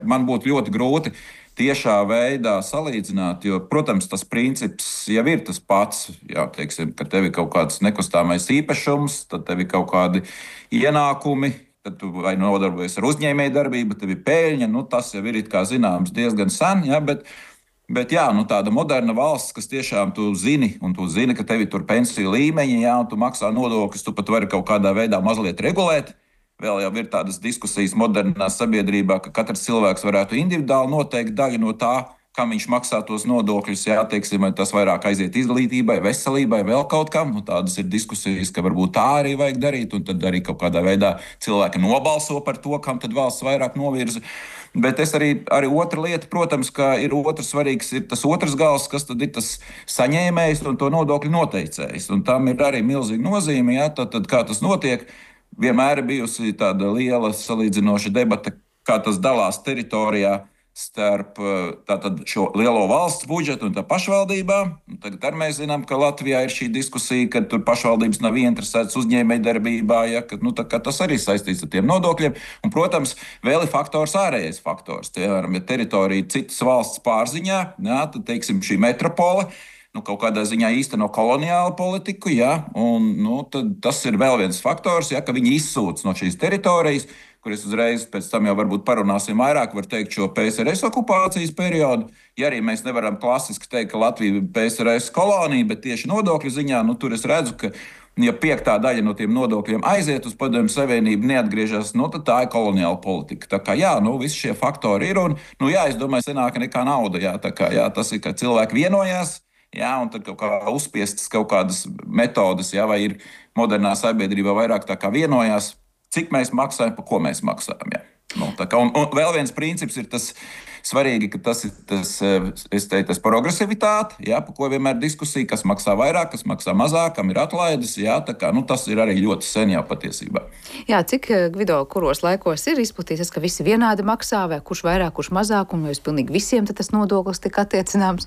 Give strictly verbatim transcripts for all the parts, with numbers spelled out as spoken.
man būtu ļoti grūti tiešā veidā salīdzināt, jo, protams, tas princips jau ir tas pats. Jā, teiksim, ka tev ir kaut kāds nekustamais īpašums, tad tev ir kaut kādi ienākumi. Tad tu vai nodarbojies ar uzņēmējdarbību, tev ir peļņa. Nu, tas jau ir, kā zināms, diezgan sen. Ja, bet, bet jā, nu, tāda moderna valsts, kas tiešām tu zini, un tu zini, ka tev ir tur pensiju līmeņi, jā, un tu maksā nodokļus, tu pat vari kaut kādā veidā mazliet regulēt. Vēl jau ir tādas diskusijas modernā sabiedrībā, ka katrs cilvēks varētu individuāli noteikt daļu no tā, kam viņš maksā tos nodokļus. Jā, teiksim, vai tas vairāk aiziet izglītībai, veselībai, vēl kaut kam. Nu, tādas ir diskusijas, ka varbūt tā arī vajag darīt, un tad arī kaut kādā veidā cilvēki nobalso par to, kam tad valsts vairāk novirza. Bet es arī, arī otra lieta, protams, ka ir otrs svarīgs, ir tas otrs gals, kas tad ir tas saņēmējs un to nodokļu noteicējs. Un tam ir arī milzīga nozīme, jā, tad, tad kā tas notiek. Vienmēr ir bijusi tāda liela salīdzinoša debata, kā tas dalās teritorijā starp tātad, šo lielo valsts budžetu un pašvaldībām. Tagad arī mēs zinām, ka Latvijā ir šī diskusija, ka tur pašvaldības nav ieinteresētas uzņēmējdarbībā, ja, ka, nu, tā, tas arī saistīts ar tiem nodokļiem. Un, protams, vēl ir faktors, ārējais faktors. Piemēram, ja teritorija citas valsts pārziņā, ja, tad, teiksim, šī metropole nu, kaut kādā ziņā īsteno koloniālu politiku, ja, un nu, tas ir vēl viens faktors, ja, ka viņi izsūc no šīs teritorijas, kur es uzreiz pēc tam jau varbūt parunāsim vairāk, var teikt šo P S R S okupācijas periodu. Ja arī mēs nevaram klasiski teikt, ka Latvija ir P S R S kolonija, bet tieši nodokļu ziņā, nu, tur es redzu, ka ja piektā daļa no tiem nodokļiem aiziet uz Padomju Savienību, neatgriežas, nu, tad tā ir koloniāla politika. Tā kā jā, nu, visi šie faktori ir, un, nu, jā, es domāju, senāka nekā nauda, jā, tā kā, jā, tas ir, ka cilvēki vienojās, jā, un tad kaut kā uzspiestas kaut kādas metodas, jā, vai ir modernā sabiedrībā vairāk tā kā vienojās, cik mēs maksājam, par ko mēs maksājam. Jā. Nu, kā, un, un vēl viens princips ir tas svarīgi, ka tas ir tas, es teiktu, tas progresivitāte, jā, par ko vienmēr diskusija, kas maksā vairāk, kas maksā mazāk, kam ir atlaides. Jā, tā kā, nu, tas ir arī ļoti sen jau patiesībā. Jā, cik, Gvido, kuros laikos ir izplatīts, ka visi vienādi maksā, vai kurš vairāk, kurš mazāk, un vai uz pilnīgi visiem tas nodoklis tik attiecināms?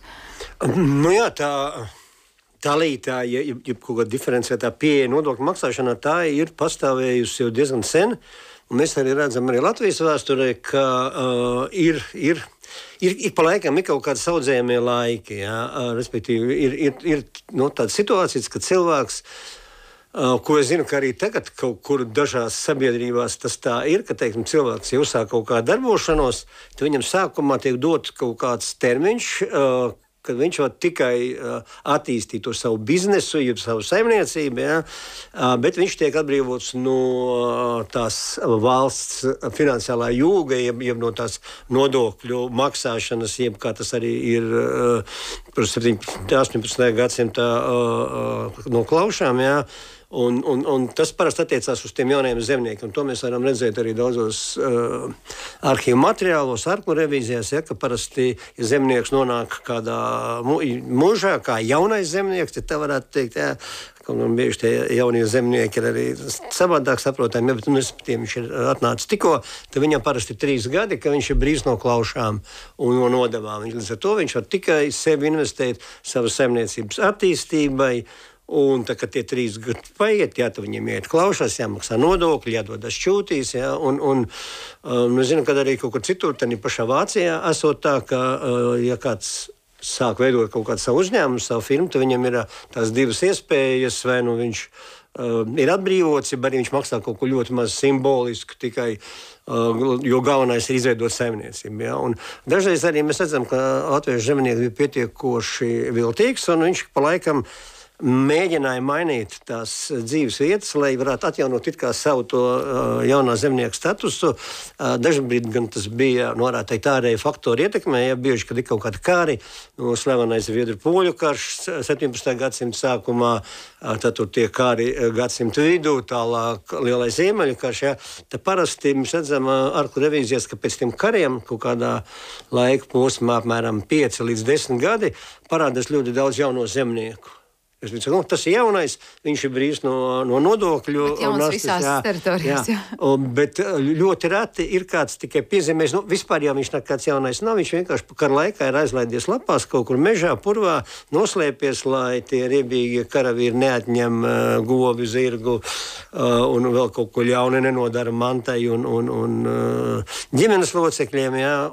Nu jā, tā... Tā līnija, ja, ja, ja kaut kāda diferenciētā pieeja nodokļu maksāšanā, tā ir pastāvējusi jau diezgan sen. Un mēs arī redzam, arī Latvijas vēsturē, ka uh, ir, ir, ir, ir pa laikam ir kaut kādi saudzējumie laiki. Ja? Uh, respektīvi, ir, ir, ir no, tādas situācijas, ka cilvēks, uh, ko es zinu, ka arī tagad kaut kur dažās sabiedrībās tas tā ir, ka, teiksim, cilvēks jau uzsāk kaut kādu darbošanos, tad viņam sākumā tiek dots kaut kāds termiņš, uh, kad viņš var tikai uh, attīstīt to savu biznesu, jeb savu saimniecību, ja, uh, bet viņš tiek atbrīvots no uh, tās valsts finansiālā jūga, jeb, jeb no tās nodokļu maksāšanas, jeb kā tas arī ir uh, septiņpadsmitajā, astoņpadsmitajā gadsimtā uh, uh, no klaušām, ja. Un, un, un tas parasti attiecās uz tiem jauniem zemniekiem. To mēs varam redzēt arī daudzos uh, arhīvu materiālos, arku revīzijās, ja, ka parasti, ja zemnieks nonāk kādā mu, mūžā, kā jaunais zemnieks, tad tā varētu teikt, jā, kaut gan bieži tie jaunie zemnieki ir arī savādāk saprotami, ja, bet nu, viņš ir atnācis tikko, tad viņam parasti ir trīs gadi, ka viņš ir brīvs no klaušām un no nodevām. Līdz ar to viņš var tikai sevi investēt savas saimniecības attīstībai. Un tā, kad tie trīs gadi paiet, jā, tad viņiem iet klaušās, jāmaksā nodokļi, jādodas šķūtīs. Jā, un, un um, es zinu, ka arī kaut kur citur, tad pašā Vācijā esot tā, ka, uh, ja kāds sāk veidot kaut kādu savu uzņēmumu, savu firmu, tad viņam ir tās divas iespējas, vai nu viņš uh, ir atbrīvots, ja arī viņš maksā kaut ko ļoti maz simbolisku, tikai, uh, jo galvenais ir izveidot saimniecību. Ja? Un dažreiz arī mēs redzam, ka latviešu zemnieks bija pietiekoši viltīgs, un viņš pa laikam mēģināja mainīt tās dzīves vietas, lai varētu atjaunot it kā savu to uh, jaunā zemnieka statusu. Uh, Dažbrīd gan tas bija, nu, varētu teikt, ārēji faktori ietekmē, ja bieži, kad ir kaut kādi kāri, no slavenais Zviedru poļu karš septiņpadsmitajā gadsimta sākumā, uh, tad tur tie kāri gadsimta vidū, tālāk lielais ziemeļu karš, ja. Tad parasti mēs redzam uh, arku revīzijas, ka pēc tiem kariem kaut kādā laika posmā, apmēram pieci līdz desmit gadi, parādās ļoti daudz jauno zemnieku. Es viņu saku, nu, tas ir jaunais, viņš ir brīvs no, no nodokļu. Bet jauns nastas, visās jā, teritorijās, jā. jā. Un, bet ļoti reti ir kāds tikai piezīmēs, nu, vispār jau viņš nekāds jaunais nav, viņš vienkārši pa kara laikā ir aizlaidies lapās kaut kur mežā, purvā, noslēpies, lai tie riebīgie karavīri neatņem uh, govi, zirgu uh, un vēl kaut ko ļauni nenodara mantai un, un, un uh, ģimenes locekļiem, jā.